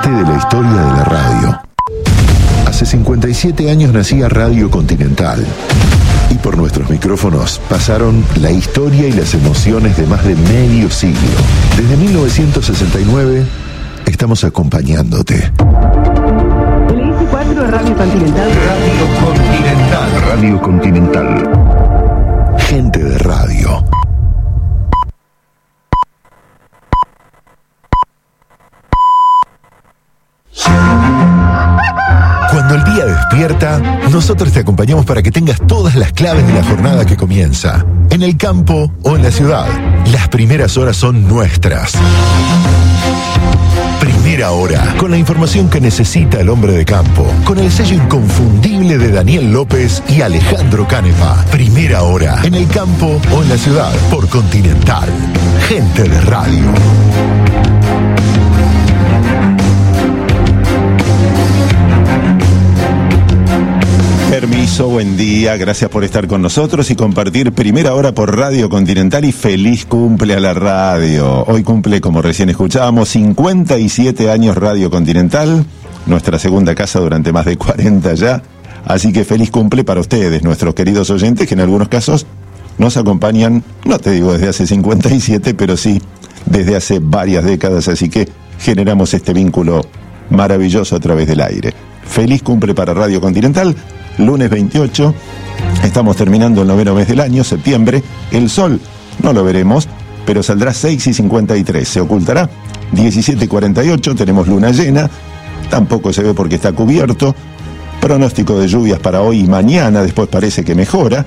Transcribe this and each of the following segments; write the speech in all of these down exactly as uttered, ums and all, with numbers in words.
parte de la historia de la radio. Hace cincuenta y siete años nacía Radio Continental. Y por nuestros micrófonos pasaron la historia y las emociones de más de medio siglo. Desde mil novecientos sesenta y nueve estamos acompañándote. El I S cuatro de Radio Continental. Radio Continental. Radio Continental. Gente de radio. Cuando el día despierta, nosotros te acompañamos para que tengas todas las claves de la jornada que comienza. En el campo o en la ciudad, las primeras horas son nuestras. Primera Hora, con la información que necesita el hombre de campo, con el sello inconfundible de Daniel López y Alejandro Canepa. Primera Hora, en el campo o en la ciudad, por Continental. Gente de radio. Permiso, buen día, gracias por estar con nosotros y compartir Primera Hora por Radio Continental y feliz cumple a la radio. Hoy cumple, como recién escuchábamos, cincuenta y siete años Radio Continental, nuestra segunda casa durante más de cuarenta ya, así que feliz cumple para ustedes, nuestros queridos oyentes, que en algunos casos nos acompañan, no te digo desde hace cincuenta y siete, pero sí desde hace varias décadas, así que generamos este vínculo maravilloso a través del aire. Feliz cumple para Radio Continental. Lunes veintiocho, estamos terminando el noveno mes del año, septiembre. El sol no lo veremos, pero saldrá seis y cincuenta y tres, se ocultará diecisiete y cuarenta y ocho, tenemos luna llena, tampoco se ve porque está cubierto. Pronóstico de lluvias para hoy y mañana, después parece que mejora.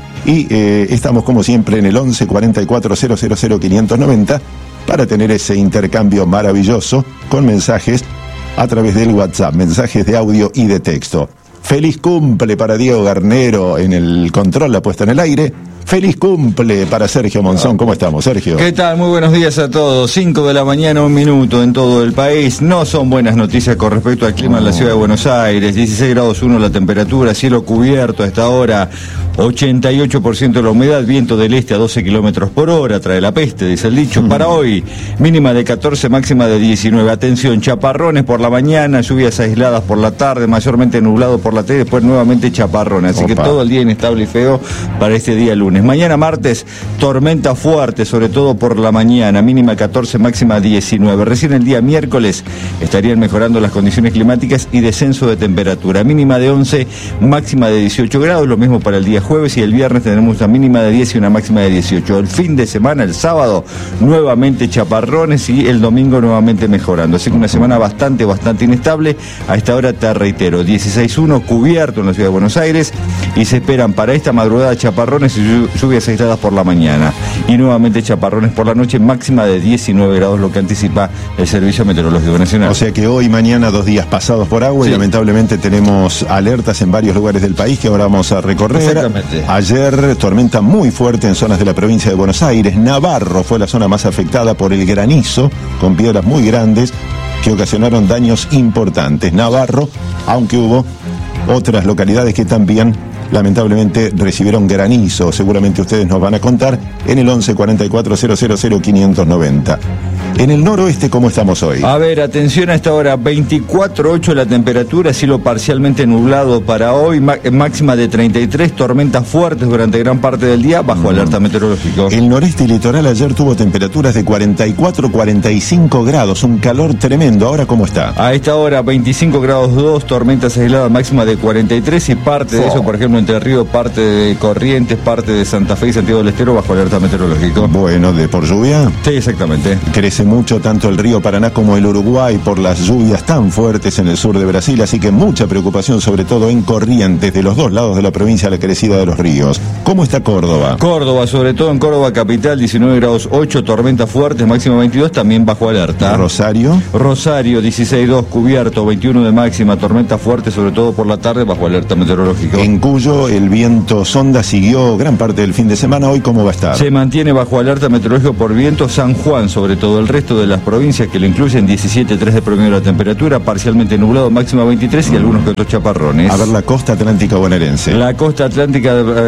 Y eh, estamos como siempre en el once cuarenta y cuatro cero cero cero quinientos noventa para tener ese intercambio maravilloso con mensajes a través del WhatsApp, mensajes de audio y de texto. Feliz cumple para Diego Garnero en el control, la puesta en el aire. Feliz cumple para Sergio Monzón. ¿Cómo estamos, Sergio? ¿Qué tal? Muy buenos días a todos. cinco de la mañana, un minuto en todo el país. No son buenas noticias con respecto al clima en la ciudad de Buenos Aires. dieciséis grados uno la temperatura, cielo cubierto a esta hora, ochenta y ocho por ciento de la humedad, viento del este a doce kilómetros por hora, trae la peste, dice el dicho. Para hoy, mínima de catorce, máxima de diecinueve. Atención, chaparrones por la mañana, lluvias aisladas por la tarde, mayormente nublado por la tarde, después nuevamente chaparrones. Así Opa. que todo el día inestable y feo para este día lunes. Mañana martes, tormenta fuerte, sobre todo por la mañana, mínima catorce, máxima diecinueve. Recién el día miércoles estarían mejorando las condiciones climáticas y descenso de temperatura, mínima de once, máxima de dieciocho grados, lo mismo para el día jueves, y el viernes tendremos una mínima de diez y una máxima de dieciocho. El fin de semana, el sábado, nuevamente chaparrones y el domingo nuevamente mejorando. Así que una semana bastante, bastante inestable. A esta hora te reitero, dieciséis uno cubierto en la ciudad de Buenos Aires y se esperan para esta madrugada chaparrones y lluvias aisladas por la mañana y nuevamente chaparrones por la noche, máxima de diecinueve grados, lo que anticipa el Servicio Meteorológico Nacional. O sea que hoy y mañana dos días pasados por agua, sí. Y lamentablemente tenemos alertas en varios lugares del país que ahora vamos a recorrer. Exactamente. Ayer tormenta muy fuerte en zonas de la provincia de Buenos Aires. Navarro fue la zona más afectada por el granizo, con piedras muy grandes que ocasionaron daños importantes. Navarro, aunque hubo otras localidades que también lamentablemente recibieron granizo, seguramente ustedes nos van a contar en el once cuarenta y cuatro cero cero cero quinientos noventa. En el noroeste, ¿cómo estamos hoy? A ver, atención a esta hora, veinticuatro punto ocho la temperatura, cielo parcialmente nublado para hoy, máxima de treinta y tres, tormentas fuertes durante gran parte del día, bajo mm. alerta meteorológico. El noreste y litoral ayer tuvo temperaturas de cuarenta y cuatro, cuarenta y cinco grados, un calor tremendo. ¿Ahora cómo está? A esta hora, veinticinco grados dos, tormentas aisladas, máxima de cuarenta y tres, y parte de oh. eso, por ejemplo, Entre Ríos, parte de Corrientes, parte de Santa Fe y Santiago del Estero, bajo alerta meteorológico. Bueno, ¿de por lluvia? Sí, exactamente. Crece mucho tanto el río Paraná como el Uruguay por las lluvias tan fuertes en el sur de Brasil, así que mucha preocupación, sobre todo en Corrientes, de los dos lados de la provincia, la crecida de los ríos. ¿Cómo está Córdoba? Córdoba, sobre todo en Córdoba capital, diecinueve grados ocho, tormentas fuertes, máxima veintidós, también bajo alerta. ¿Rosario? Rosario, dieciséis dos, cubierto, veintiuno de máxima, tormentas fuertes, sobre todo por la tarde, bajo alerta meteorológico. En Cuyo, el viento sonda siguió gran parte del fin de semana. ¿Hoy cómo va a estar? Se mantiene bajo alerta meteorológico por viento. San Juan, sobre todo el resto de las provincias que lo incluyen, diecisiete punto tres de promedio de la temperatura, parcialmente nublado, máxima veintitrés y algunos que otros chaparrones. A ver, la costa atlántica bonaerense. La costa atlántica, eh, atlántica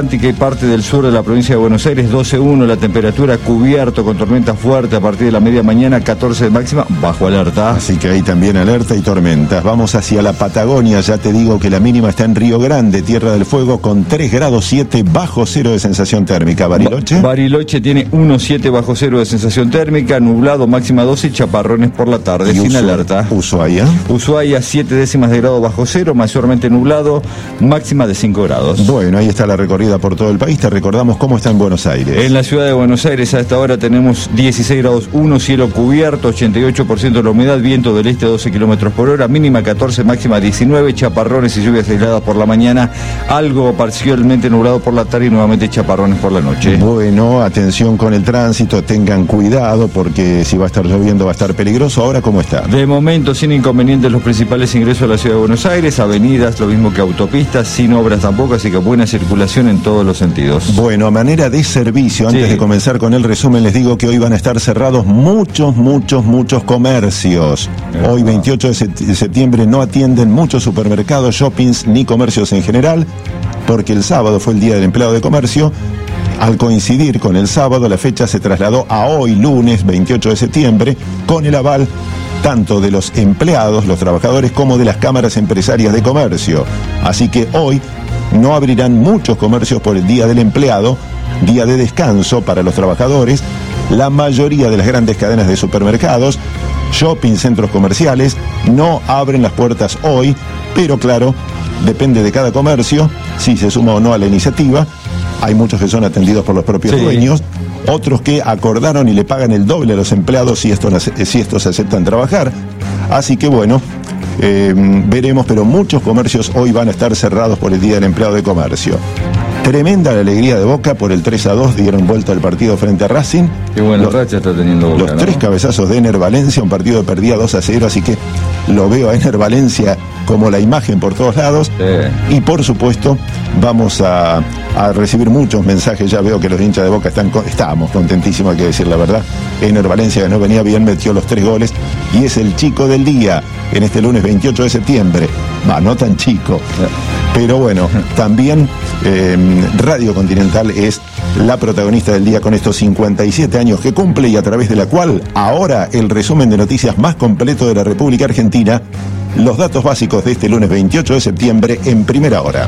Atlántica y parte del sur de la provincia de Buenos Aires, doce uno, la temperatura cubierto con tormenta fuerte a partir de la media mañana, catorce de máxima, bajo alerta. Así que hay también alerta y tormentas. Vamos hacia la Patagonia, ya te digo que la mínima está en Río Grande, Tierra del Fuego, con tres grados siete bajo cero de sensación térmica. ¿Bariloche? Ba- Bariloche tiene uno coma siete bajo cero de sensación térmica, nublado, máxima doce, chaparrones por la tarde, sin Ushu- alerta. Ushuaia. Ushuaia, siete décimas de grado bajo cero, mayormente nublado, máxima de cinco grados. Bueno, ahí está la recorrida por todo el país. Te recordamos cómo está en Buenos Aires. En la ciudad de Buenos Aires a esta hora tenemos dieciséis grados uno, cielo cubierto, ochenta y ocho por ciento de la humedad, viento del este doce kilómetros por hora, mínima catorce, máxima diecinueve, chaparrones y lluvias aisladas por la mañana, algo parcialmente nublado por la tarde y nuevamente chaparrones por la noche. Bueno, atención con el tránsito, tengan cuidado porque si va a estar lloviendo va a estar peligroso. Ahora, ¿cómo está? De momento, sin inconvenientes los principales ingresos a la ciudad de Buenos Aires, avenidas, lo mismo que autopistas, sin obras tampoco, así que buena circulación en todos los sentidos. Bueno, a manera de servicio, antes Sí. de comenzar con el resumen, les digo que hoy van a estar cerrados muchos, muchos, muchos comercios. Hoy, veintiocho de sept- de septiembre, no atienden muchos supermercados, shoppings ni comercios en general, porque el sábado fue el Día del Empleado de Comercio. Al coincidir con el sábado, la fecha se trasladó a hoy, lunes veintiocho de septiembre, con el aval tanto de los empleados, los trabajadores, como de las cámaras empresarias de comercio. Así que hoy no abrirán muchos comercios por el Día del Empleado, día de descanso para los trabajadores. La mayoría de las grandes cadenas de supermercados, shopping, centros comerciales, no abren las puertas hoy, pero claro, depende de cada comercio si se suma o no a la iniciativa. Hay muchos que son atendidos por los propios Sí. dueños, otros que acordaron y le pagan el doble a los empleados si, esto, si estos aceptan trabajar. Así que bueno, eh, veremos, pero muchos comercios hoy van a estar cerrados por el Día del Empleado de Comercio. Tremenda la alegría de Boca por el tres a dos, dieron vuelta al partido frente a Racing. Qué buena Los- racha está teniendo Boca, Los ¿no? tres cabezazos de Ener Valencia, un partido que perdía dos a cero, así que lo veo a Ener Valencia como la imagen por todos lados. Sí. Y por supuesto, vamos a, a recibir muchos mensajes. Ya veo que los hinchas de Boca están con- estábamos contentísimos, hay que decir la verdad. Ener Valencia, que no venía bien, metió los tres goles y es el chico del día en este lunes veintiocho de septiembre. Va, no tan chico. Pero bueno, también eh, Radio Continental es la protagonista del día con estos cincuenta y siete años que cumple y a través de la cual ahora el resumen de noticias más completo de la República Argentina, los datos básicos de este lunes veintiocho de septiembre en primera hora.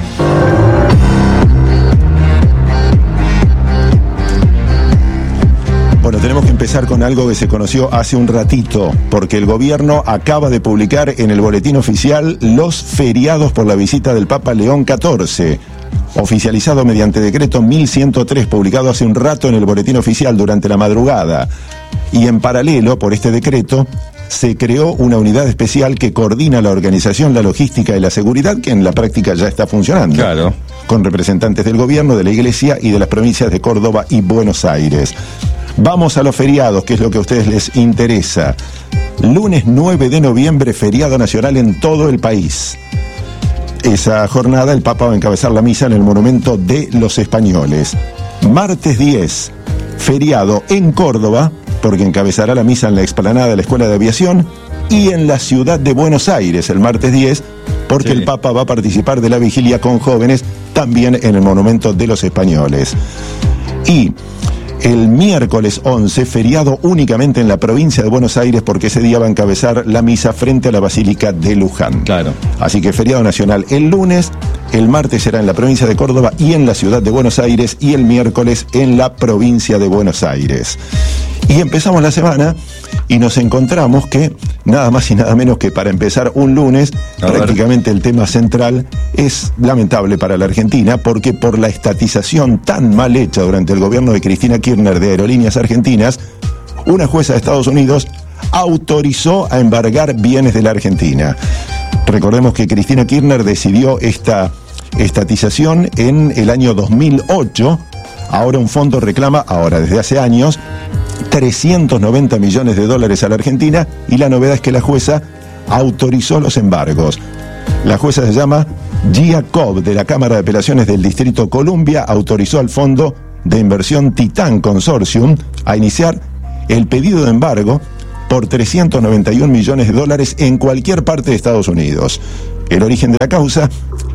Bueno, tenemos que empezar con algo que se conoció hace un ratito, porque el gobierno acaba de publicar en el boletín oficial los feriados por la visita del Papa León catorce, oficializado mediante decreto mil ciento tres, publicado hace un rato en el boletín oficial durante la madrugada. Y en paralelo, por este decreto, se creó una unidad especial que coordina la organización, la logística y la seguridad, que en la práctica ya está funcionando. Claro. Con representantes del gobierno, de la Iglesia y de las provincias de Córdoba y Buenos Aires. Vamos a los feriados, que es lo que a ustedes les interesa. Lunes nueve de noviembre, feriado nacional en todo el país. Esa jornada el Papa va a encabezar la misa en el Monumento de los Españoles. Martes diez, feriado en Córdoba, porque encabezará la misa en la explanada de la Escuela de Aviación, y en la ciudad de Buenos Aires el martes diez, porque Sí. el Papa va a participar de la vigilia con jóvenes también en el Monumento de los Españoles. Y el miércoles once, feriado únicamente en la provincia de Buenos Aires, porque ese día va a encabezar la misa frente a la Basílica de Luján. Claro. Así que feriado nacional el lunes, el martes será en la provincia de Córdoba y en la ciudad de Buenos Aires, y el miércoles en la provincia de Buenos Aires. Y empezamos la semana y nos encontramos que nada más y nada menos que para empezar un lunes, A ver. prácticamente el tema central es lamentable para la Argentina, porque por la estatización tan mal hecha durante el gobierno de Cristina Kirchner de Aerolíneas Argentinas, una jueza de Estados Unidos autorizó a embargar bienes de la Argentina. Recordemos que Cristina Kirchner decidió esta estatización en el año dos mil ocho. Ahora un fondo reclama, ahora desde hace años, trescientos noventa millones de dólares a la Argentina, y la novedad es que la jueza autorizó los embargos. La jueza se llama Gia Cobb, de la Cámara de Apelaciones del Distrito Columbia, autorizó al Fondo de Inversión Titán Consortium a iniciar el pedido de embargo por trescientos noventa y un millones de dólares en cualquier parte de Estados Unidos. El origen de la causa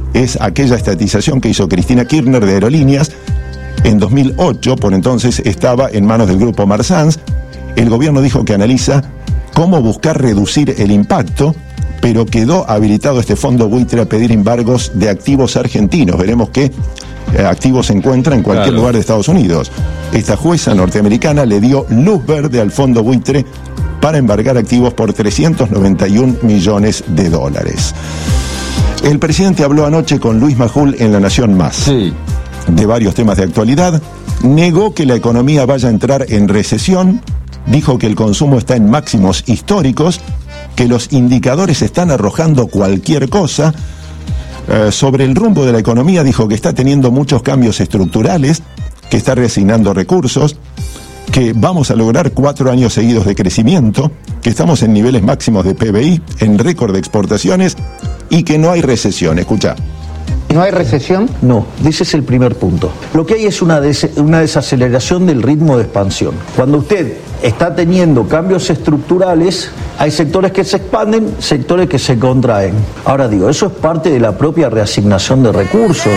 es aquella estatización que hizo Cristina Kirchner de Aerolíneas en dos mil ocho, por entonces estaba en manos del grupo Marsans. El gobierno dijo que analiza cómo buscar reducir el impacto, pero quedó habilitado este fondo buitre a pedir embargos de activos argentinos. Veremos qué eh, activos se encuentran en cualquier Claro. lugar de Estados Unidos. Esta jueza norteamericana le dio luz verde al fondo buitre para embargar activos por trescientos noventa y un millones de dólares. El presidente habló anoche con Luis Majul en La Nación Más. Sí. De varios temas de actualidad, negó que la economía vaya a entrar en recesión, dijo que el consumo está en máximos históricos, que los indicadores están arrojando cualquier cosa. Eh, sobre el rumbo de la economía dijo que está teniendo muchos cambios estructurales, que está reasignando recursos, que vamos a lograr cuatro años seguidos de crecimiento, que estamos en niveles máximos de P B I, en récord de exportaciones y que no hay recesión. Escucha. ¿No hay recesión? No, ese es el primer punto. Lo que hay es una, des- una desaceleración del ritmo de expansión. Cuando usted está teniendo cambios estructurales, hay sectores que se expanden, sectores que se contraen. Ahora digo, eso es parte de la propia reasignación de recursos.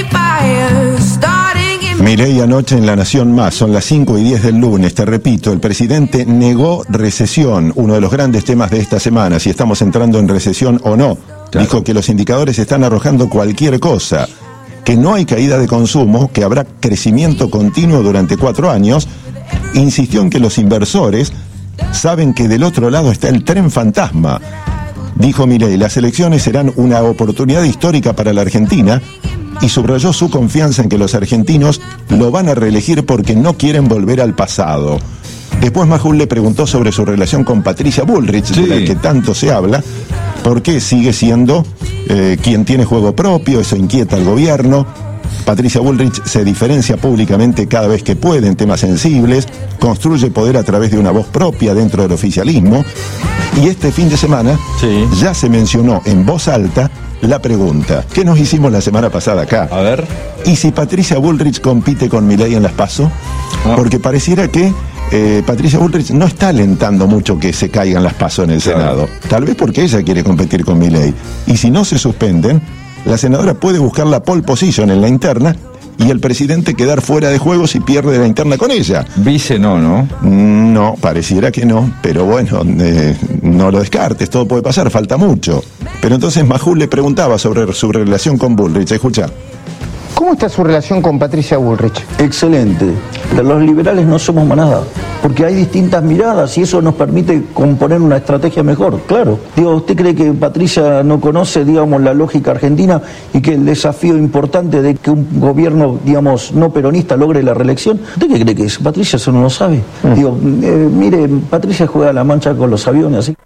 Milei anoche en La Nación Más, son las cinco y diez del lunes, te repito, el presidente negó recesión, uno de los grandes temas de esta semana, si estamos entrando en recesión o no. Claro. Dijo que los indicadores están arrojando cualquier cosa, que no hay caída de consumo, que habrá crecimiento continuo durante cuatro años. Insistió en que los inversores saben que del otro lado está el tren fantasma. Dijo Milei, las elecciones serán una oportunidad histórica para la Argentina y subrayó su confianza en que los argentinos lo van a reelegir porque no quieren volver al pasado. Después Majul le preguntó sobre su relación con Patricia Bullrich, Sí. de la que tanto se habla, porque sigue siendo eh, quien tiene juego propio, eso inquieta al gobierno. Patricia Bullrich se diferencia públicamente cada vez que puede en temas sensibles, construye poder a través de una voz propia dentro del oficialismo, y este fin de semana Sí. ya se mencionó en voz alta la pregunta que nos hicimos la semana pasada acá. A ver. ¿Y si Patricia Bullrich compite con Milei en las PASO? Ah. Porque pareciera que eh, Patricia Bullrich no está alentando mucho que se caigan las PASO en el Claro. Senado. Tal vez porque ella quiere competir con Milei. Y si no se suspenden, la senadora puede buscar la pole position en la interna y el presidente quedar fuera de juego si pierde la interna con ella. Vice no, ¿no? No, pareciera que no, pero bueno, eh, no lo descartes, todo puede pasar, falta mucho. Pero entonces Majul le preguntaba sobre su relación con Bullrich. Escucha. ¿Cómo está su relación con Patricia Bullrich? Excelente. Los liberales no somos manada, porque hay distintas miradas y eso nos permite componer una estrategia mejor, claro. Digo, ¿usted cree que Patricia no conoce, digamos, la lógica argentina y que el desafío importante de que un gobierno, digamos, no peronista logre la reelección? ¿Usted qué cree que es? Patricia eso no lo sabe. Digo, eh, mire, Patricia juega a la mancha con los aviones, así.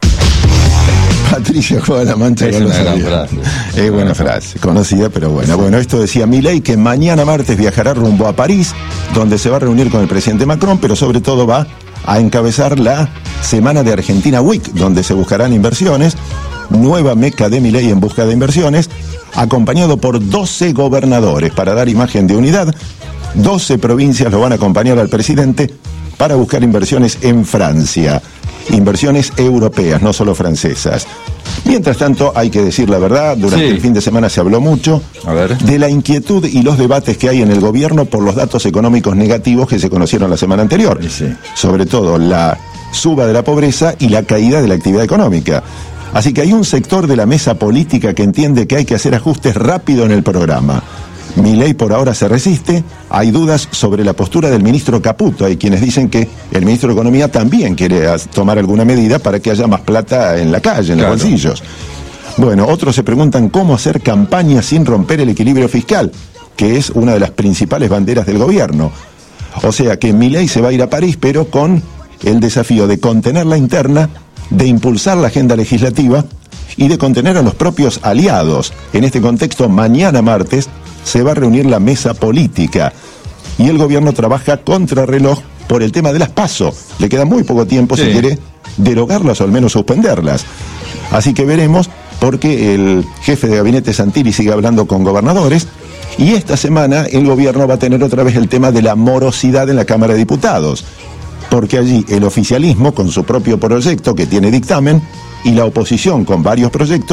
Patricia juega la mancha Es con los una gran aviones. frase. Es buena frase, conocida pero buena. Bueno, esto decía Milei, que mañana martes viajará rumbo a París, donde se va a reunir con el presidente Macron, pero sobre todo va a encabezar la Semana de Argentina Week, donde se buscarán inversiones, nueva meca de Milei en busca de inversiones, acompañado por doce gobernadores para dar imagen de unidad. doce provincias lo van a acompañar al presidente para buscar inversiones en Francia. Inversiones europeas, no solo francesas. Mientras tanto, hay que decir la verdad, durante Sí. el fin de semana se habló mucho A ver. de la inquietud y los debates que hay en el gobierno por los datos económicos negativos que se conocieron la semana anterior. Y sí. Sobre todo la suba de la pobreza y la caída de la actividad económica. Así que hay un sector de la mesa política que entiende que hay que hacer ajustes rápido en el programa. Milei por ahora se resiste, hay dudas sobre la postura del ministro Caputo, hay quienes dicen que el ministro de Economía también quiere as- tomar alguna medida para que haya más plata en la calle, en Claro. los bolsillos. Bueno, otros se preguntan cómo hacer campaña sin romper el equilibrio fiscal, que es una de las principales banderas del gobierno. O sea que Milei se va a ir a París, pero con el desafío de contener la interna, de impulsar la agenda legislativa y de contener a los propios aliados. En este contexto, mañana martes se va a reunir la mesa política y el gobierno trabaja contrarreloj por el tema de las PASO. Le queda muy poco tiempo Sí. si quiere derogarlas o al menos suspenderlas. Así que veremos, porque el jefe de gabinete Santilli sigue hablando con gobernadores y esta semana el gobierno va a tener otra vez el tema de la morosidad en la Cámara de Diputados, porque allí el oficialismo con su propio proyecto que tiene dictamen y la oposición con varios proyectos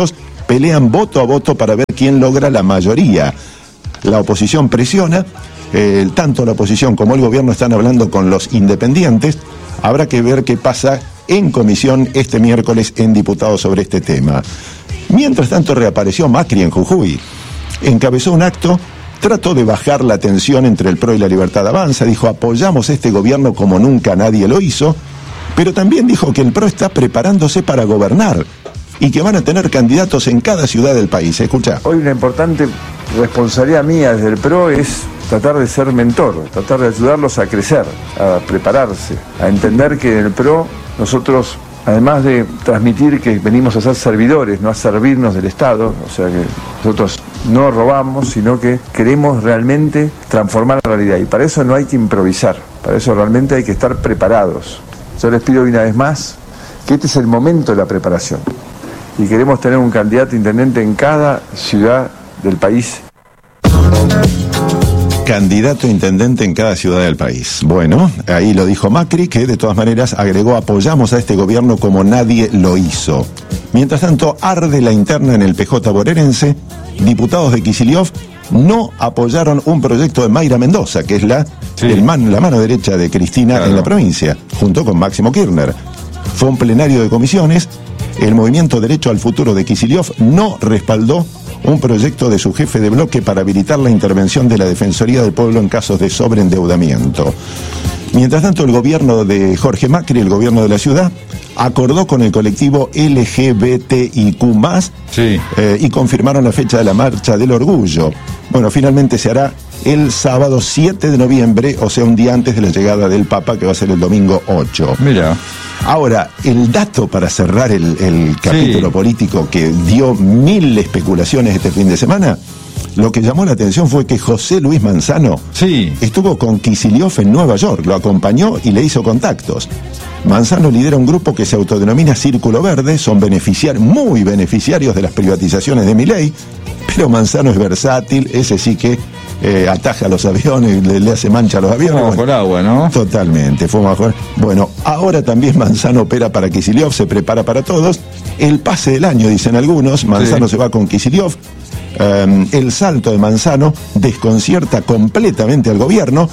pelean voto a voto para ver quién logra la mayoría. La oposición presiona, eh, tanto la oposición como el gobierno están hablando con los independientes. Habrá que ver qué pasa en comisión este miércoles en diputados sobre este tema. Mientras tanto reapareció Macri en Jujuy. Encabezó un acto, trató de bajar la tensión entre el P R O y la Libertad Avanza, dijo apoyamos este gobierno como nunca nadie lo hizo, pero también dijo que el P R O está preparándose para gobernar y que van a tener candidatos en cada ciudad del país. Escucha. Hoy una importante responsabilidad mía desde el P R O es tratar de ser mentor, tratar de ayudarlos a crecer, a prepararse, a entender que en el P R O nosotros, además de transmitir que venimos a ser servidores, no a servirnos del Estado, o sea que nosotros no robamos, sino que queremos realmente transformar la realidad. Y para eso no hay que improvisar, para eso realmente hay que estar preparados. Yo les pido una vez más que este es el momento de la preparación. Y queremos tener un candidato intendente en cada ciudad del país. Candidato intendente en cada ciudad del país. Bueno, ahí lo dijo Macri, que de todas maneras agregó apoyamos a este gobierno como nadie lo hizo. Mientras tanto, arde la interna en el P J bonaerense. Diputados de Kicillof no apoyaron un proyecto de Mayra Mendoza, que es la, sí. el man, la mano derecha de Cristina claro. en la provincia, junto con Máximo Kirchner. Fue un plenario de comisiones. El movimiento Derecho al Futuro de Kicillof no respaldó un proyecto de su jefe de bloque para habilitar la intervención de la Defensoría del Pueblo en casos de sobreendeudamiento. Mientras tanto, el gobierno de Jorge Macri, el gobierno de la ciudad, acordó con el colectivo L G B T I Q más, sí. eh, y confirmaron la fecha de la Marcha del Orgullo. Bueno, finalmente se hará el sábado siete de noviembre, o sea, un día antes de la llegada del Papa, que va a ser el domingo ocho. Mira. Ahora, el dato para cerrar el, el capítulo sí. político que dio mil especulaciones este fin de semana, lo que llamó la atención fue que José Luis Manzano sí. estuvo con Kicillof en Nueva York, lo acompañó y le hizo contactos. Manzano lidera un grupo que se autodenomina Círculo Verde, son beneficiarios, muy beneficiarios de las privatizaciones de Milei, pero Manzano es versátil, ese sí que eh, ataja los aviones, le, le hace mancha a los aviones. Fue bajo bueno, el agua, ¿no? Totalmente, fue bajo. Bueno, ahora también Manzano opera para Kicillof, se prepara para todos. El pase del año, dicen algunos, Manzano sí. se va con Kicillof. Um, el salto de Manzano desconcierta completamente al gobierno.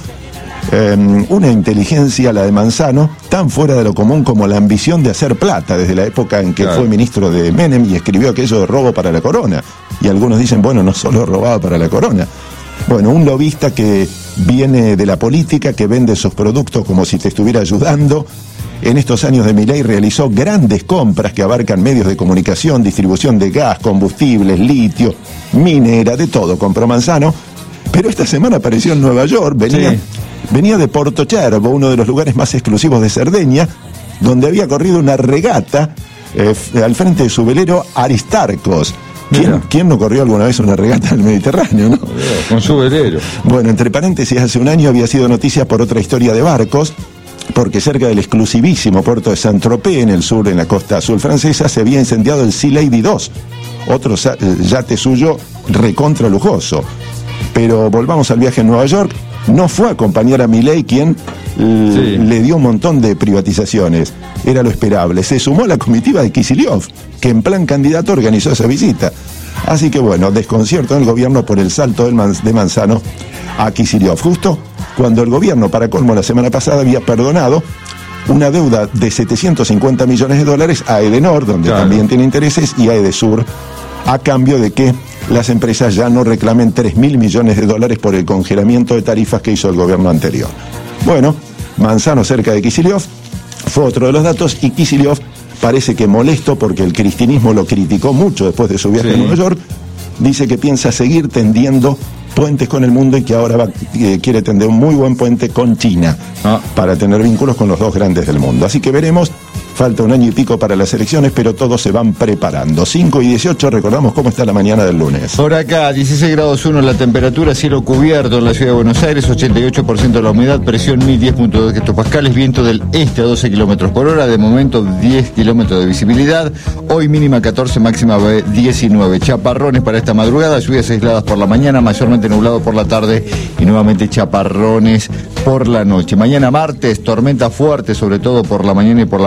Um, una inteligencia, la de Manzano, tan fuera de lo común como la ambición de hacer plata desde la época en que claro. fue ministro de Menem y escribió aquello de robo para la corona. Y algunos dicen, bueno, no solo robaba para la corona. Bueno, un lobista que viene de la política, que vende sus productos como si te estuviera ayudando. En estos años de Milei realizó grandes compras que abarcan medios de comunicación, distribución de gas, combustibles, litio, minera, de todo, compró Manzano. Pero esta semana apareció en Nueva York, venía, sí. venía de Portocervo, uno de los lugares más exclusivos de Cerdeña, donde había corrido una regata eh, al frente de su velero Aristarcos. ¿Quién, ¿Quién no corrió alguna vez una regata en el Mediterráneo, no? Con su velero. Bueno, entre paréntesis, hace un año había sido noticia por otra historia de barcos, porque cerca del exclusivísimo puerto de Saint-Tropez, en el sur, en la costa azul francesa, se había incendiado el Sea Lady dos, otro yate suyo recontra lujoso. Pero volvamos al viaje en Nueva York. No fue a acompañar a Milei, quien sí. le dio un montón de privatizaciones. Era lo esperable. Se sumó a la comitiva de Kicillof, que en plan candidato organizó esa visita. Así que bueno, desconcierto en el gobierno por el salto del Man- de Manzano a Kicillof. Justo cuando el gobierno, para colmo, la semana pasada había perdonado una deuda de setecientos cincuenta millones de dólares a Edenor, donde claro. también tiene intereses, y a Edesur, a cambio de que las empresas ya no reclamen tres mil millones de dólares por el congelamiento de tarifas que hizo el gobierno anterior. Bueno, Manzano cerca de Kicillof fue otro de los datos, y Kicillof parece que molesto porque el cristinismo lo criticó mucho después de su viaje sí. a Nueva York, dice que piensa seguir tendiendo puentes con el mundo y que ahora va, eh, quiere tender un muy buen puente con China ah. para tener vínculos con los dos grandes del mundo. Así que veremos. Falta un año y pico para las elecciones, pero todos se van preparando. cinco y dieciocho, recordamos cómo está la mañana del lunes. Por acá, dieciséis grados uno la temperatura, cielo cubierto en la ciudad de Buenos Aires, ochenta y ocho por ciento de la humedad, presión mil diez punto dos hectopascales, viento del este a doce kilómetros por hora, de momento diez kilómetros de visibilidad, hoy mínima catorce, máxima diecinueve. Chaparrones para esta madrugada, lluvias aisladas por la mañana, mayormente nublado por la tarde y nuevamente chaparrones por la noche. Mañana martes, tormenta fuerte, sobre todo por la mañana y por la madrugada.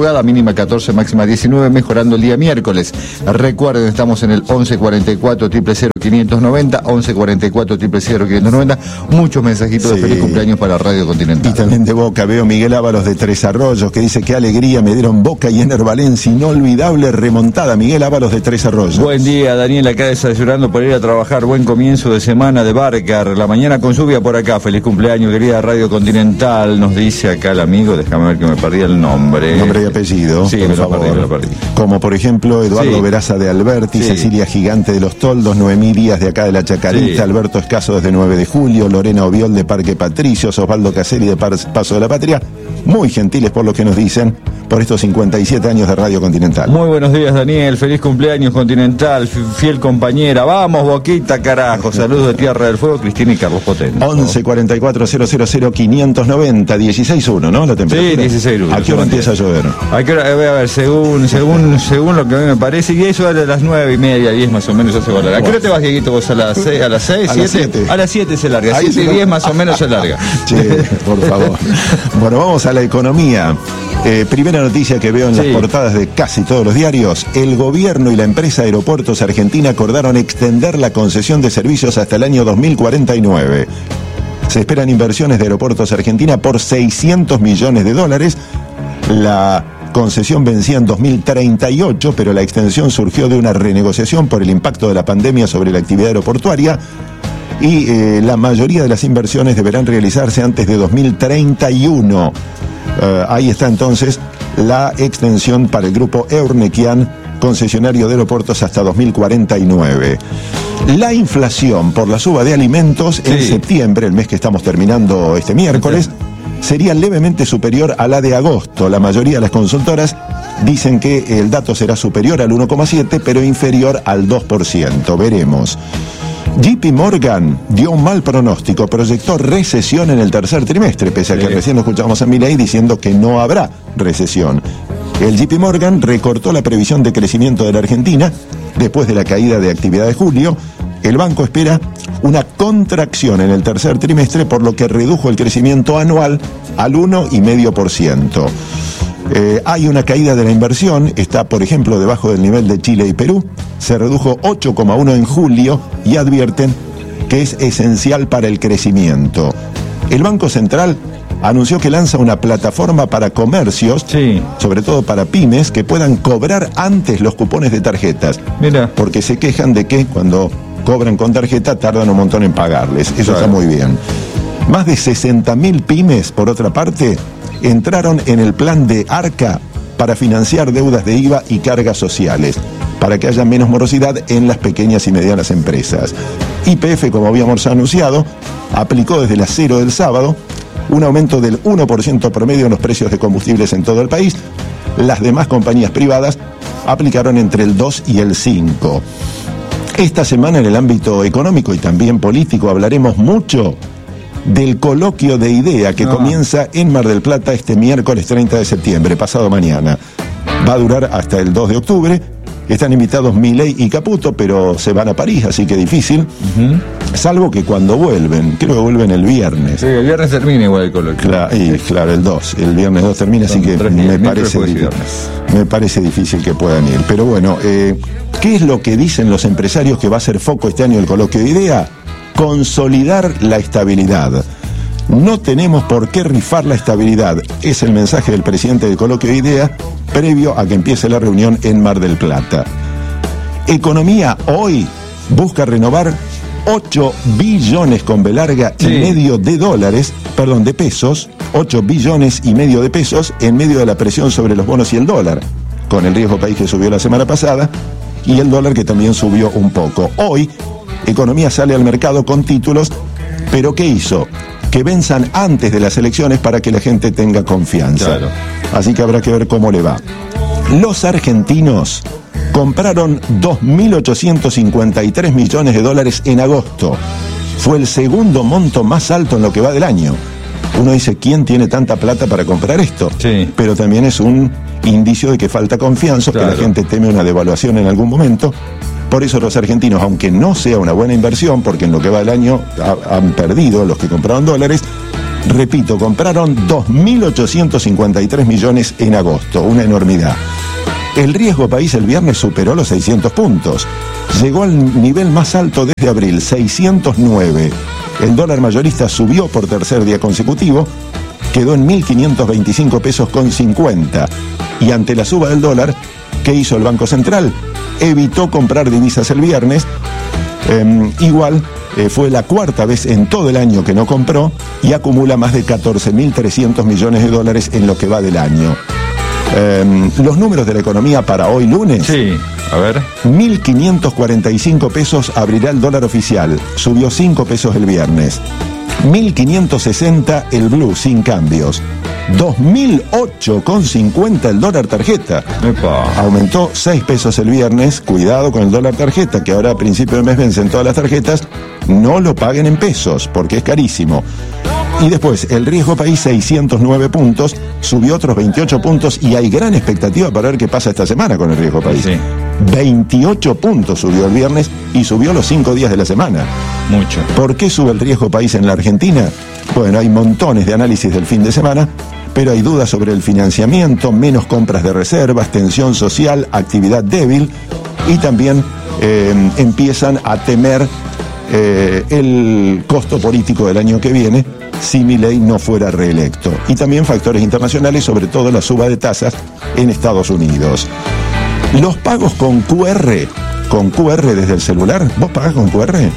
madrugada, mínima catorce, máxima diecinueve, mejorando el día miércoles. Recuerden, estamos en el once cuarenta y cuatro, cero cero, quinientos noventa, once cuarenta y cuatro, cero cero, quinientos noventa. Muchos mensajitos sí. de feliz cumpleaños para Radio Continental. Y también de Boca, veo Miguel Ábalos de Tres Arroyos, que dice: qué alegría me dieron Boca y Ener Valencia, inolvidable remontada. Miguel Ábalos de Tres Arroyos. Buen día, Daniel, acá desayunando por ir a trabajar. Buen comienzo de semana de Barcar. La mañana con lluvia por acá. Feliz cumpleaños, querida Radio Continental. Nos dice acá el amigo, déjame ver que me perdí el nombre. Nombre y apellido. Sí, me lo perdí, me lo perdí. Como por ejemplo Eduardo Sí. Veraza de Alberti, Sí. Cecilia Gigante de los Toldos, Noemí Díaz de acá de la Chacarita, Sí. Alberto Escaso desde nueve de julio, Lorena Oviol de Parque Patricios, Osvaldo Caseri de Par- Paso de la Patria. Muy gentiles por lo que nos dicen por estos cincuenta y siete años de Radio Continental. Muy buenos días, Daniel. Feliz cumpleaños, Continental. F- fiel compañera. Vamos, Boquita, carajo. Saludos de Tierra del Fuego, Cristina y Carlos Potente. once cuarenta y cuatro, cero cero cero, quinientos noventa, dieciséis uno, ¿no? La temperatura. Sí, dieciséis uno. ¿A qué hora empieza a llover? ¿A qué hora? Eh, voy a ver, según, según, según lo que a mí me parece, y eso a las nueve y media, diez más o menos ya se va a largar. ¿A qué hora te vas, Dieguito, vos? ¿A las seis? ¿A las seis? A las ¿siete? siete. A las siete se larga. Ahí siete y se- diez más o menos se larga. Che, por favor. Bueno, vamos a la economía. Eh, primera noticia que veo en Sí. las portadas de casi todos los diarios: el gobierno y la empresa Aeropuertos Argentina acordaron extender la concesión de servicios hasta el año dos mil cuarenta y nueve. Se esperan inversiones de Aeropuertos Argentina por seiscientos millones de dólares. La concesión vencía en dos mil treinta y ocho, pero la extensión surgió de una renegociación por el impacto de la pandemia sobre la actividad aeroportuaria. Y eh, la mayoría de las inversiones deberán realizarse antes de dos mil treinta y uno. Eh, ahí está entonces la extensión para el grupo Eurnequian, concesionario de aeropuertos, hasta dos mil cuarenta y nueve. La inflación por la suba de alimentos en Sí. septiembre, el mes que estamos terminando este miércoles, sería levemente superior a la de agosto. La mayoría de las consultoras dicen que el dato será superior al uno coma siete, pero inferior al dos por ciento. Veremos. J P Morgan dio un mal pronóstico, proyectó recesión en el tercer trimestre, pese a que Sí. recién lo escuchamos a Milei diciendo que no habrá recesión. El J P Morgan recortó la previsión de crecimiento de la Argentina después de la caída de actividad de julio. El banco espera una contracción en el tercer trimestre, por lo que redujo el crecimiento anual al uno coma cinco por ciento. Eh, hay una caída de la inversión, está por ejemplo debajo del nivel de Chile y Perú, se redujo ocho coma uno en julio y advierten que es esencial para el crecimiento. El Banco Central anunció que lanza una plataforma para comercios, Sí. sobre todo para pymes, que puedan cobrar antes los cupones de tarjetas, Mira. porque se quejan de que cuando cobran con tarjeta tardan un montón en pagarles. Eso Claro. está muy bien. Más de sesenta mil pymes, por otra parte, entraron en el plan de ARCA para financiar deudas de I V A y cargas sociales, para que haya menos morosidad en las pequeñas y medianas empresas. Y P F, como habíamos anunciado, aplicó desde las cero del sábado un aumento del uno por ciento promedio en los precios de combustibles en todo el país. Las demás compañías privadas aplicaron entre el dos y el cinco. Esta semana en el ámbito económico y también político hablaremos mucho del coloquio de IDEA que Ah. comienza en Mar del Plata este miércoles treinta de septiembre, pasado mañana. Va a durar hasta el dos de octubre. Están invitados Milei y Caputo, pero se van a París, así que difícil. Salvo que cuando vuelven, creo que vuelven el viernes. Sí, el viernes termina igual el coloquio. Claro, y claro, el dos, el viernes dos termina, así Son que tres días, me miércoles, parece, jueves y difícil, viernes. me parece difícil que puedan ir. Pero bueno, eh, ¿qué es lo que dicen los empresarios que va a ser foco este año el coloquio de IDEA? Consolidar la estabilidad. No tenemos por qué rifar la estabilidad. Es el mensaje del presidente del coloquio de IDEA previo a que empiece la reunión en Mar del Plata. Economía hoy busca renovar ocho billones con B larga y Sí. medio de dólares, perdón, de pesos, ocho billones y medio de pesos en medio de la presión sobre los bonos y el dólar, con el riesgo país que subió la semana pasada y el dólar que también subió un poco. Hoy, Economía sale al mercado con títulos, pero ¿qué hizo? Que venzan antes de las elecciones para que la gente tenga confianza. Claro. Así que habrá que ver cómo le va. Los argentinos compraron dos mil ochocientos cincuenta y tres millones de dólares en agosto. Fue el segundo monto más alto en lo que va del año. Uno dice, ¿quién tiene tanta plata para comprar esto? Sí. Pero también es un indicio de que falta confianza, Claro. que la gente teme una devaluación en algún momento. Por eso los argentinos, aunque no sea una buena inversión, porque en lo que va del año ha- han perdido los que compraron dólares, Repito, compraron dos mil ochocientos cincuenta y tres millones en agosto, una enormidad. El riesgo país el viernes superó los seiscientos puntos. Llegó al nivel más alto desde abril, seiscientos nueve. El dólar mayorista subió por tercer día consecutivo, quedó en mil quinientos veinticinco pesos con cincuenta. Y ante la suba del dólar, ¿qué hizo el Banco Central? Evitó comprar divisas el viernes. Eh, igual eh, fue la cuarta vez en todo el año que no compró y acumula más de catorce mil trescientos millones de dólares en lo que va del año. Eh, los números de la economía para hoy lunes. Sí, a ver. mil quinientos cuarenta y cinco pesos abrirá el dólar oficial, subió cinco pesos el viernes. mil quinientos sesenta el blue sin cambios. dos mil ocho con cincuenta el dólar tarjeta. Epa. Aumentó seis pesos el viernes. Cuidado con el dólar tarjeta, que ahora a principio de mes vencen todas las tarjetas. No lo paguen en pesos, porque es carísimo. Y después, el riesgo país, seiscientos nueve puntos, subió otros veintiocho puntos y hay gran expectativa para ver qué pasa esta semana con el riesgo país. Sí. veintiocho puntos subió el viernes y subió los cinco días de la semana. Mucho. ¿Por qué sube el riesgo país en la Argentina? Bueno, hay montones de análisis del fin de semana, pero hay dudas sobre el financiamiento, menos compras de reservas, tensión social, actividad débil y también eh, empiezan a temer eh, el costo político del año que viene si Milei no fuera reelecto. Y también factores internacionales, sobre todo la suba de tasas en Estados Unidos. Los pagos con Q R, con Q R desde el celular, ¿vos pagás con Q R?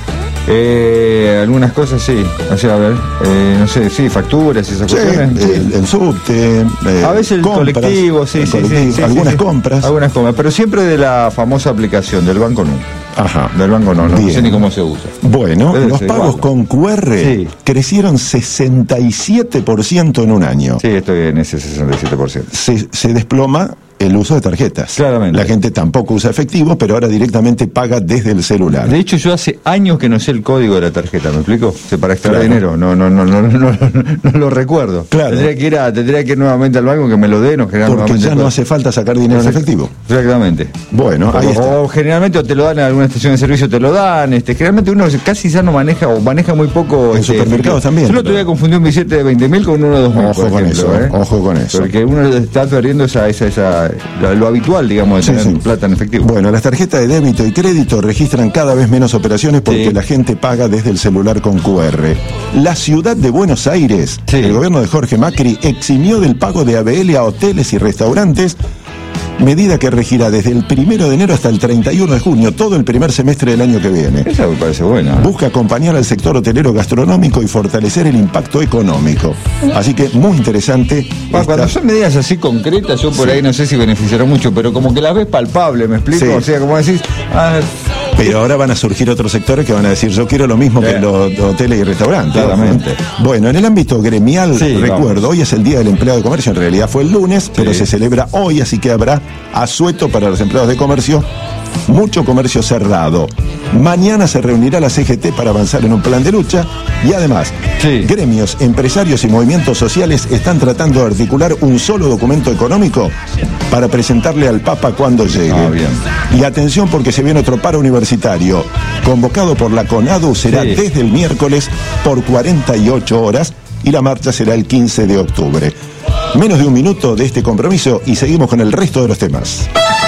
Eh, algunas cosas sí, o sea, a ver, eh, no sé, sí, facturas y esas Sí, cuestiones. el, el subte, eh, A veces el compras, colectivo, sí, el sí, colectivo, sí, sí, algunas sí. compras. Algunas compras, pero siempre de la famosa aplicación, del banco no. Ajá. Del banco no, no, Bien. sé ni cómo se usa. Bueno, Debe los ser pagos igual. con Q R Sí. crecieron sesenta y siete por ciento en un año. Sí, estoy en ese sesenta y siete por ciento. Se, se desploma el uso de tarjetas. Claramente. La gente tampoco usa efectivo, pero ahora directamente paga desde el celular. De hecho, yo hace años que no sé el código de la tarjeta, ¿me explico? O sea, para extraer Claro. dinero, no, no, no, no, no, no, no lo recuerdo. Claro. Tendría que ir a, tendría que ir nuevamente al banco que me lo den o generar Porque nuevamente ya el no código. hace falta sacar dinero en efectivo. Exactamente. Bueno, ahí O, está. o generalmente o te lo dan en alguna estación de servicio, te lo dan. Este, generalmente uno casi ya no maneja o maneja muy poco. En este, supermercados efectivo. también. Yo el otro día confundí un billete de veinte mil con uno de dos mil. Ojo con eso, ¿eh? ojo con eso. Porque uno está perdiendo esa, esa, esa, lo, lo habitual, digamos, de Sí, tener sí. plata en efectivo. Bueno, las tarjetas de débito y crédito registran cada vez menos operaciones porque Sí. la gente paga desde el celular con Q R. La ciudad de Buenos Aires, Sí. el gobierno de Jorge Macri, eximió del pago de A B L a hoteles y restaurantes, medida que regirá desde el primero de enero hasta el treinta y uno de junio, todo el primer semestre del año que viene. Esa me parece buena. Busca acompañar al sector hotelero gastronómico y fortalecer el impacto económico. Así que muy interesante. Bueno, esta- cuando son medidas así concretas, yo por ahí no sé si beneficiará mucho, pero como que las ves palpable, ¿me explico? Sí. O sea, como decís, ah, Pero ahora van a surgir otros sectores que van a decir, yo quiero lo mismo que Eh. los hoteles y restaurantes. Claramente. Bueno, en el ámbito gremial, Sí, recuerdo, vamos. hoy es el Día del Empleado de Comercio, en realidad fue el lunes, pero se celebra hoy, así que habrá asueto para los empleados de comercio, mucho comercio cerrado. Mañana se reunirá la C G T para avanzar en un plan de lucha y además, Sí. gremios, empresarios y movimientos sociales están tratando de articular un solo documento económico para presentarle al Papa cuando llegue. Ah, bien. Y atención porque se viene otro paro universitario, convocado por la CONADU, será Sí. desde el miércoles por cuarenta y ocho horas y la marcha será el quince de octubre. Menos de un minuto de este compromiso y seguimos con el resto de los temas.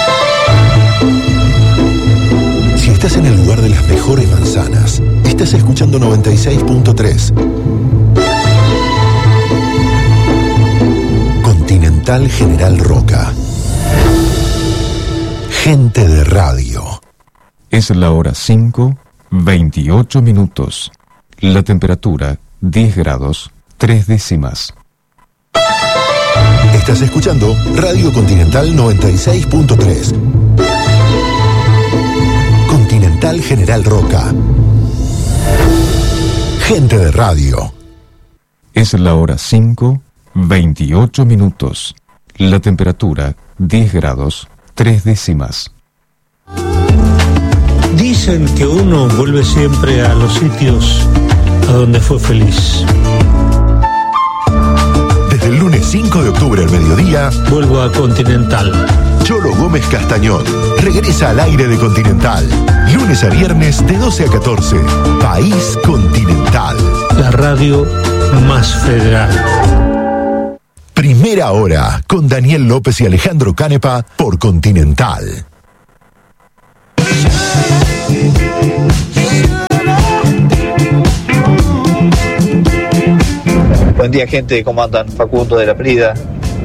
Si estás en el lugar de las mejores manzanas, estás escuchando noventa y seis punto tres. Continental General Roca. Gente de radio. Es la hora cinco, veintiocho minutos. La temperatura diez grados, tres décimas. Estás escuchando Radio Continental noventa y seis punto tres. Continental General Roca. Gente de radio. Es la hora cinco, veintiocho minutos. La temperatura diez grados, tres décimas. Dicen que uno vuelve siempre a los sitios a donde fue feliz. Desde el lunes cinco de octubre al mediodía, Vuelvo a Continental. Cholo Gómez Castañón regresa al aire de Continental. Lunes a viernes de doce a catorce. País Continental. La radio más federal. Primera Hora, con Daniel López y Alejandro Canepa por Continental. Buen día, gente, ¿cómo andan? Facundo de la Prida.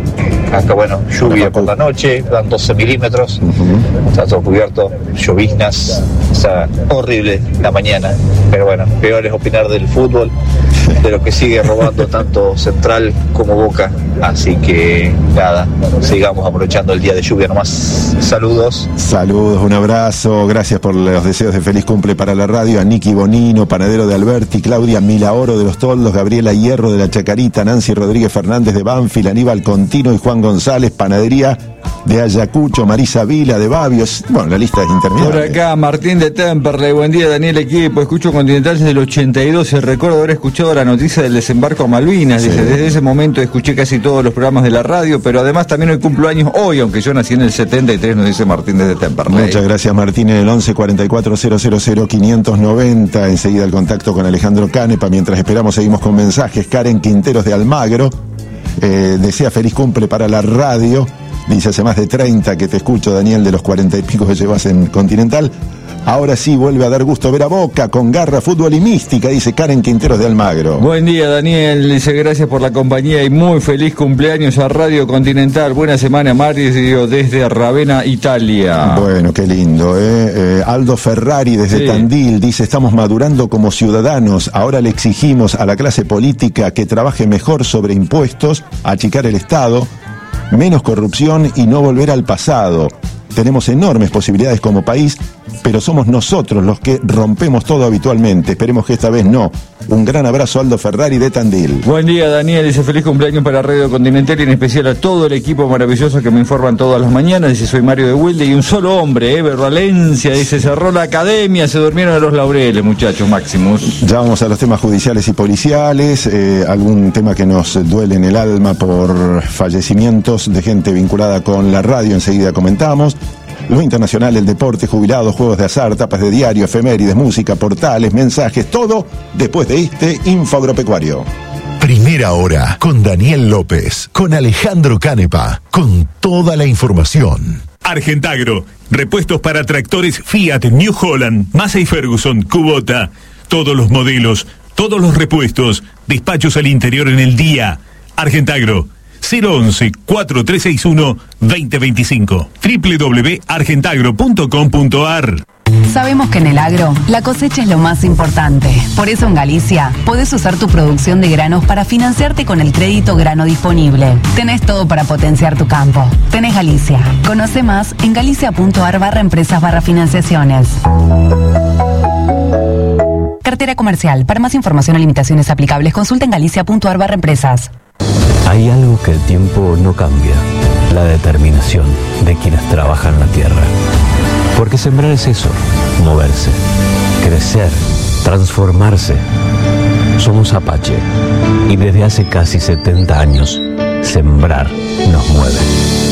Acá, bueno, lluvia por la noche, dan doce milímetros, uh-huh. Está todo cubierto, lloviznas, o sea, horrible la mañana, pero bueno, peor es opinar del fútbol, de lo que sigue robando tanto Central como Boca, así que nada, sigamos aprovechando el día de lluvia nomás. Saludos. Saludos, un abrazo, gracias por los deseos de feliz cumple para la radio, a Nicky Bonino, Panadero de Alberti, Claudia Milaoro de Los Toldos, Gabriela Hierro de La Chacarita, Nancy Rodríguez Fernández de Banfield, Aníbal Contino y Juan González, Panadería de Ayacucho, Marisa Vila de Babios. Bueno, la lista es interminable. Por acá, Martín de Temperley, buen día, Daniel, equipo. Escucho Continental desde el ochenta y dos. Recuerdo haber escuchado la noticia del desembarco a Malvinas. Sí. Dice, desde ese momento escuché casi todos los programas de la radio, pero además también hoy cumplo años hoy, aunque yo nací en el setenta y tres, nos dice Martín desde Temperley. Muchas gracias, Martín, en el once cuarenta y cuatro cero cero cero quinientos noventa. Enseguida el contacto con Alejandro Canepa. Mientras esperamos, seguimos con mensajes. Karen Quinteros de Almagro eh, desea feliz cumple para la radio. Dice, hace más de treinta que te escucho, Daniel, de los cuarenta y pico que llevas en Continental. Ahora sí vuelve a dar gusto ver a Boca con garra, fútbol y mística, dice Karen Quinteros de Almagro. Buen día, Daniel, dice, gracias por la compañía y muy feliz cumpleaños a Radio Continental. Buena semana, Mario, desde Ravenna, Italia. Bueno, qué lindo, ¿eh? eh Aldo Ferrari desde sí. Tandil dice, estamos madurando como ciudadanos, ahora le exigimos a la clase política que trabaje mejor sobre impuestos, achicar el Estado, menos corrupción y no volver al pasado. Tenemos enormes posibilidades como país, pero somos nosotros los que rompemos todo habitualmente. Esperemos que esta vez no. Un gran abrazo, Aldo Ferrari de Tandil. Buen día, Daniel. Dice, feliz cumpleaños para Radio Continental y en especial a todo el equipo maravilloso que me informan todas las mañanas. Dice, soy Mario de Wilde y un solo hombre, Ever Valencia. Dice, cerró la academia, se durmieron a los laureles, muchachos, Maximus. Ya vamos a los temas judiciales y policiales. Eh, algún tema que nos duele en el alma por fallecimientos de gente vinculada con la radio. Enseguida comentamos. Lo internacional, el deporte, jubilados, juegos de azar, tapas de diario, efemérides, música, portales, mensajes, todo después de este Info Agropecuario. Primera Hora con Daniel López, con Alejandro Canepa, con toda la información. Argentagro, repuestos para tractores Fiat, New Holland, Massey Ferguson, Kubota, todos los modelos, todos los repuestos, despachos al interior en el día. Argentagro, cero once, cuatro tres seis uno, dos cero dos cinco, doble u doble u doble u punto argentagro punto com punto a r. Sabemos que en el agro, la cosecha es lo más importante. Por eso en Galicia, podés usar tu producción de granos para financiarte con el crédito grano disponible. Tenés todo para potenciar tu campo. Tenés Galicia. Conoce más en galicia.ar barra empresas barra financiaciones. Cartera comercial. Para más información o limitaciones aplicables, consulta en galicia.ar barra empresas. Hay algo que el tiempo no cambia, la determinación de quienes trabajan la tierra. Porque sembrar es eso, moverse, crecer, transformarse. Somos Apache y desde hace casi setenta años, sembrar nos mueve.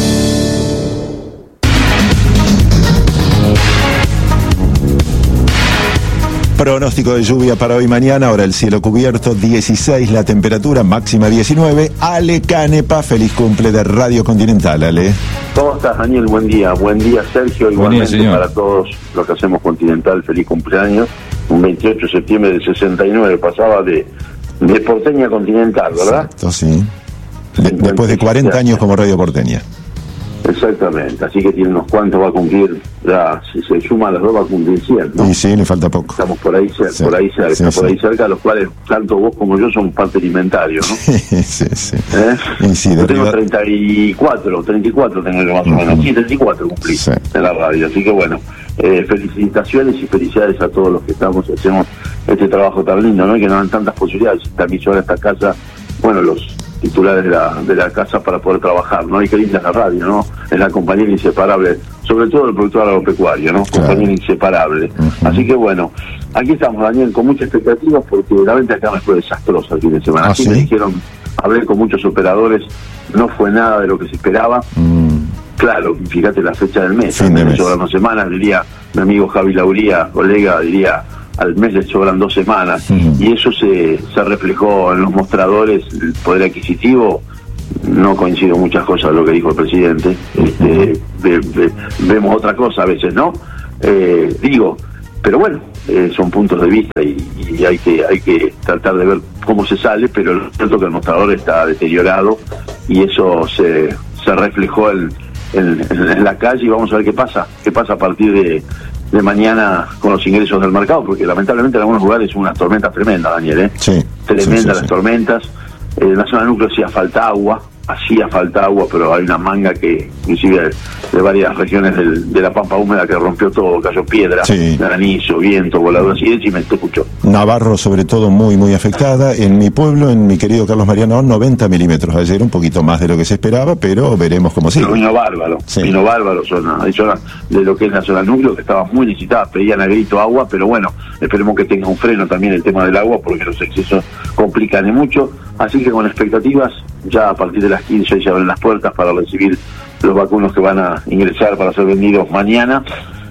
Pronóstico de lluvia para hoy mañana, ahora el cielo cubierto, dieciséis, la temperatura máxima diecinueve. Ale Canepa, feliz cumple de Radio Continental, Ale. ¿Cómo estás, Daniel? Buen día. Buen día, Sergio. Igualmente día, para todos los que hacemos Continental, feliz cumpleaños. Un veintiocho de septiembre del sesenta y nueve, pasaba de, de Porteña a Continental, ¿verdad? Exacto, sí. De, después de cuarenta años como Radio Porteña. Exactamente, así que tiene unos cuantos, va a cumplir, ya, si se suman las dos va a cumplir cien, ¿no? Y sí, le falta poco. Estamos por ahí cerca, sí, por ahí cerca, sí, por sí. ahí cerca, los cuales tanto vos como yo son parte alimentario, ¿no? sí, sí. ¿Eh? Y sí, yo tengo verdad... treinta y cuatro, treinta y cuatro tengo que más o menos, sí, treinta y cuatro cumplí sí. en la radio, así que bueno, eh, felicitaciones y felicidades a todos los que estamos, hacemos este trabajo tan lindo, ¿no? Y que nos dan tantas posibilidades, esta emisora, esta casa, bueno, los titulares de la, de la casa para poder trabajar, ¿no? Y qué linda es la radio, ¿no? Es la compañera inseparable, sobre todo el productor agropecuario, ¿no? Claro. Compañera inseparable. Uh-huh. Así que bueno, aquí estamos, Daniel, con muchas expectativas porque la venta acá me fue desastrosa el fin de semana. ¿Ah, Así sí? me dijeron, hablé con muchos operadores, no fue nada de lo que se esperaba. Mm. Claro, fíjate la fecha del mes, fin de mes. Sobre las semanas, diría mi amigo Javi Lauría, colega, diría, al mes le sobran dos semanas, uh-huh. y eso se, se reflejó en los mostradores. El poder adquisitivo, no coincido en muchas cosas de lo que dijo el presidente, este, ve, ve, vemos otra cosa a veces, ¿no? Eh, digo, pero bueno, eh, son puntos de vista y, y hay que hay que tratar de ver cómo se sale, pero lo cierto es que el mostrador está deteriorado y eso se, se reflejó en, en, en la calle, y vamos a ver qué pasa, qué pasa a partir de, de mañana con los ingresos del mercado, porque lamentablemente en algunos lugares son unas tormentas tremendas, Daniel, ¿eh? Sí, tremendas sí, sí, las sí. tormentas. En la zona núcleo hacía falta agua, hacía falta agua, pero hay una manga que, inclusive de, de varias regiones del, de la pampa húmeda, que rompió todo, cayó piedra, sí. granizo, viento, voladuras, y encima te escuchó. Navarro, sobre todo, muy, muy afectada. En mi pueblo, en mi querido Carlos Mariano, noventa milímetros ayer, un poquito más de lo que se esperaba, pero veremos cómo sigue. Pero vino bárbaro, sí. vino bárbaro, zona, hay zonas de lo que es la zona núcleo que estaba muy necesitada, pedían a grito agua, pero bueno, esperemos que tenga un freno también el tema del agua, porque los excesos complican y mucho. Así que con expectativas, ya a partir de las quince se abren las puertas para recibir los vacunos que van a ingresar para ser vendidos mañana.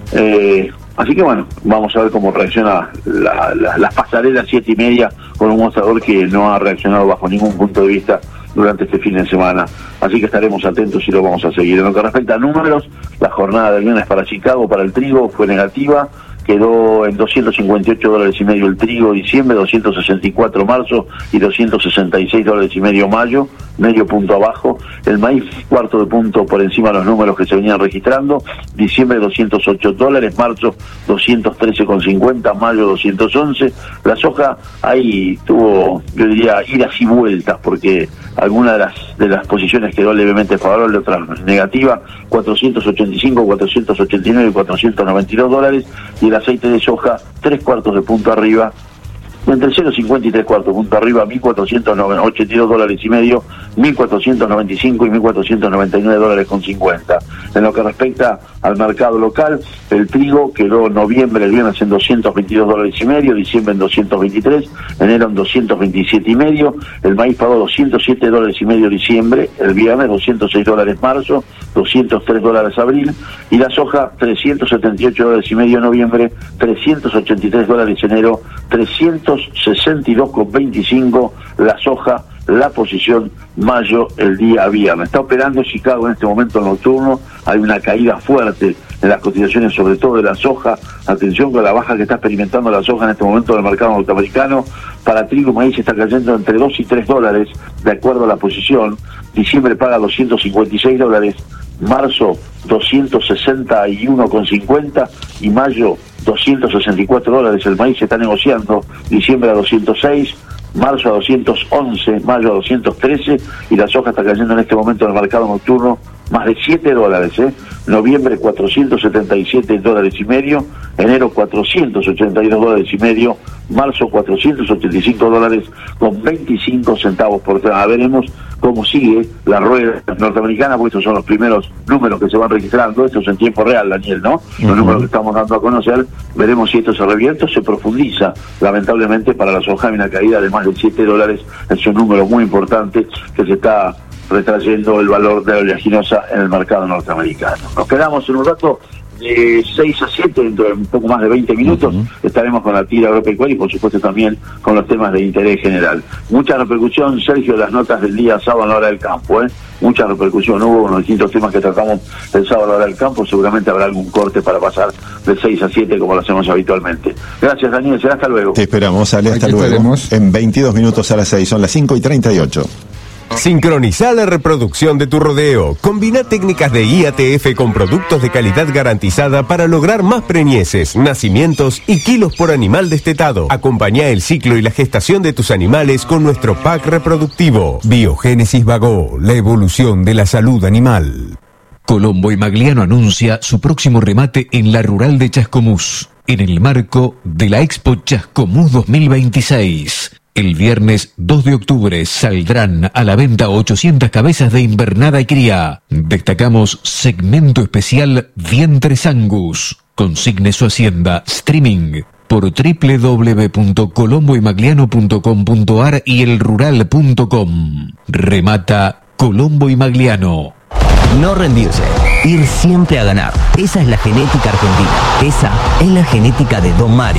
Eh, así que bueno, vamos a ver cómo reacciona la, la, las pasarelas siete y media, con un mostrador que no ha reaccionado bajo ningún punto de vista durante este fin de semana. Así que estaremos atentos y lo vamos a seguir. En lo que respecta a números, la jornada del viernes para Chicago, para el trigo, fue negativa. Quedó en doscientos cincuenta y ocho dólares y medio el trigo diciembre, doscientos sesenta y cuatro marzo y doscientos sesenta y seis dólares y medio mayo, medio punto abajo. El maíz, cuarto de punto por encima de los números que se venían registrando. Diciembre doscientos ocho dólares, marzo doscientos trece con cincuenta, mayo doscientos once. La soja ahí tuvo, yo diría, idas y vueltas, porque alguna de las de las posiciones quedó levemente favorable, otra negativa. Cuatrocientos ochenta y cinco, cuatrocientos ochenta y nueve y cuatrocientos noventa y dos dólares. Y el aceite de soja, tres cuartos de punto arriba, entre cero coma cincuenta y tres cuartos de punto arriba, mil cuatrocientos ochenta y dos dólares y medio, mil cuatrocientos noventa y cinco y mil cuatrocientos noventa y nueve dólares con cincuenta. En lo que respecta al mercado local, el trigo quedó noviembre, el viernes, en doscientos veintidós dólares y medio, diciembre en doscientos veintitrés, enero en doscientos veintisiete y medio, el maíz pagó doscientos siete dólares y medio diciembre, el viernes doscientos seis dólares marzo, doscientos tres dólares abril, y la soja trescientos setenta y ocho dólares y medio noviembre, trescientos ochenta y tres dólares enero, trescientos sesenta y dos con veinticinco la soja, la posición mayo el día viernes. Está operando Chicago en este momento nocturno, hay una caída fuerte en las cotizaciones, sobre todo de la soja. Atención con la baja que está experimentando la soja en este momento del mercado norteamericano. Para trigo y maíz está cayendo entre dos y tres dólares de acuerdo a la posición. Diciembre paga doscientos cincuenta y seis dólares, marzo doscientos sesenta y uno con cincuenta y mayo doscientos sesenta y cuatro dólares. El maíz se está negociando, diciembre a doscientos seis, marzo a doscientos once, mayo a doscientos trece, y la soja está cayendo en este momento en el mercado nocturno más de siete dólares, ¿eh? Noviembre cuatrocientos setenta y siete dólares y medio, enero cuatrocientos ochenta y dos dólares y medio, marzo cuatrocientos ochenta y cinco dólares con veinticinco centavos por tonelada. Veremos cómo sigue la rueda norteamericana, porque estos son los primeros números que se van registrando, estos en tiempo real, Daniel, ¿no? Los uh-huh. números que estamos dando a conocer. Veremos si esto se revierte o se profundiza. Lamentablemente para la soja hay una caída de más de siete dólares, es un número muy importante que se está retrayendo el valor de la oleaginosa en el mercado norteamericano. Nos quedamos en un rato de seis a siete, dentro de un poco más de veinte minutos, uh-huh. estaremos con la tira agropecuaria y por supuesto también con los temas de interés general. Mucha repercusión, Sergio, de las notas del día sábado en la hora del campo, ¿eh? Mucha repercusión hubo con los distintos temas que tratamos el sábado a la hora del campo. Seguramente habrá algún corte para pasar de seis a siete como lo hacemos habitualmente. Gracias, Daniel, será hasta luego. Te esperamos, Ale, hasta Aquí luego. estaremos. En veintidós minutos a las seis, son las cinco y treinta y ocho. Sincroniza la reproducción de tu rodeo. Combina técnicas de I A T F con productos de calidad garantizada para lograr más preñeces, nacimientos y kilos por animal destetado. Acompaña el ciclo y la gestación de tus animales con nuestro pack reproductivo. Biogénesis Vago, la evolución de la salud animal. Colombo y Magliano anuncia su próximo remate en la rural de Chascomús, en el marco de la Expo Chascomús dos mil veintiséis. El viernes dos de octubre saldrán a la venta ochocientas cabezas de invernada y cría. Destacamos segmento especial Vientres Angus. Consigne su hacienda streaming por doble u doble u doble u punto colombo y magliano punto com punto a r y el rural punto com. Remata Colombo y Magliano. No rendirse, ir siempre a ganar. Esa es la genética argentina. Esa es la genética de Don Mario.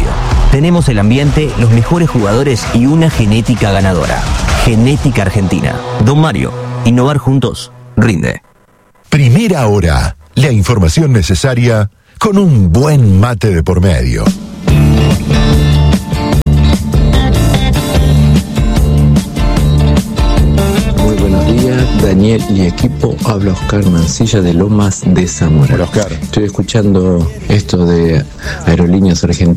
Tenemos el ambiente, los mejores jugadores y una genética ganadora. Genética Argentina. Don Mario, innovar juntos, rinde. Primera hora, la información necesaria con un buen mate de por medio. Muy buenos días, Daniel y equipo. Habla Oscar Mancilla de Lomas de Zamora. Hola, Oscar. Estoy escuchando esto de Aerolíneas Argentinas.